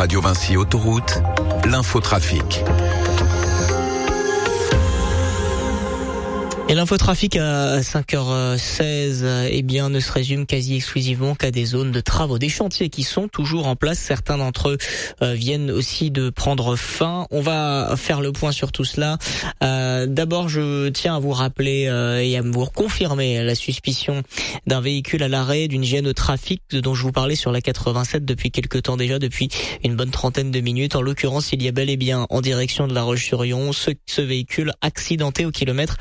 Radio Vinci Autoroute, l'infotrafic. Et l'infotrafic à 5h16, ne se résume quasi exclusivement qu'à des zones de travaux, des chantiers qui sont toujours en place. Certains d'entre eux viennent aussi de prendre fin. On va faire le point sur tout cela. D'abord, je tiens à vous rappeler et à vous confirmer la suspicion d'un véhicule à l'arrêt, d'une gêne au trafic dont je vous parlais sur la 87 depuis quelque temps déjà, depuis une bonne trentaine de minutes. En l'occurrence, il y a bel et bien en direction de La Roche-sur-Yon ce véhicule accidenté au kilomètre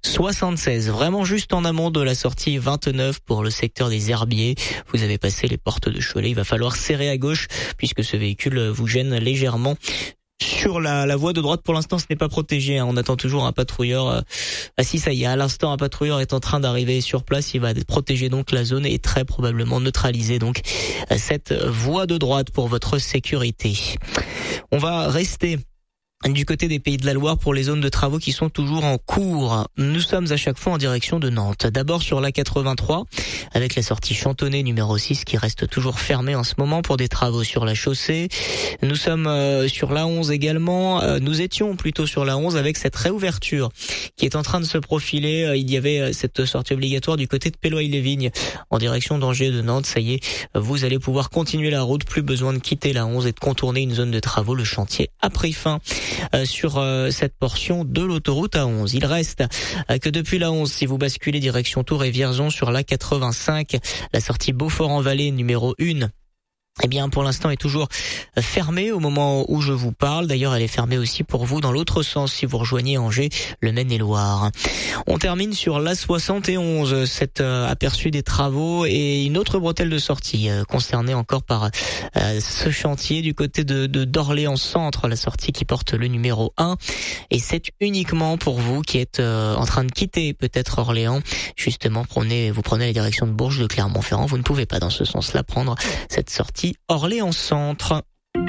76, vraiment juste en amont de la sortie 29 pour le secteur des Herbiers. Vous avez passé les portes de Cholet, il va falloir serrer à gauche puisque ce véhicule vous gêne légèrement. Sur la voie de droite, pour l'instant, ce n'est pas protégé. On attend toujours un patrouilleur. Si, ça y est, à l'instant, un patrouilleur est en train d'arriver sur place. Il va protéger donc la zone et très probablement neutraliser donc cette voie de droite pour votre sécurité. On va rester du côté des Pays de la Loire pour les zones de travaux qui sont toujours en cours. Nous sommes à chaque fois en direction de Nantes. D'abord sur la 83 avec la sortie Chantonnay numéro 6 qui reste toujours fermée en ce moment pour des travaux sur la chaussée. Nous sommes sur la 11 également. Nous étions plutôt sur la 11 avec cette réouverture qui est en train de se profiler. Il y avait cette sortie obligatoire du côté de Péloy-les-Vignes en direction d'Angers de Nantes. Ça y est, vous allez pouvoir continuer la route. Plus besoin de quitter la 11 et de contourner une zone de travaux. Le chantier a pris fin sur cette portion de l'autoroute A11. Il reste que depuis la 11, si vous basculez direction Tours et Vierzon sur la 85, la sortie Beaufort-en-Vallée numéro 1, pour l'instant est toujours fermée au moment où je vous parle. D'ailleurs, elle est fermée aussi pour vous dans l'autre sens si vous rejoignez Angers, le Maine-et-Loire. On termine sur la 71, cet aperçu des travaux et une autre bretelle de sortie concernée encore par ce chantier du côté de d'Orléans Centre, la sortie qui porte le numéro 1. Et c'est uniquement pour vous qui êtes en train de quitter peut-être Orléans. Justement, vous prenez la direction de Bourges, de Clermont-Ferrand. Vous ne pouvez pas dans ce sens-là prendre cette sortie Orléans Centre.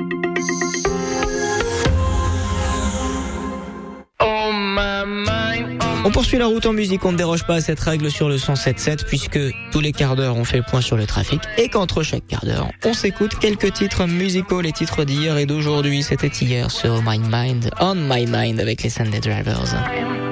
On poursuit la route en musique, on ne déroge pas à cette règle sur le 107.7 puisque tous les quarts d'heure on fait le point sur le trafic et qu'entre chaque quart d'heure on s'écoute quelques titres musicaux, les titres d'hier et d'aujourd'hui. C'était hier sur On My Mind avec les Sunday Drivers.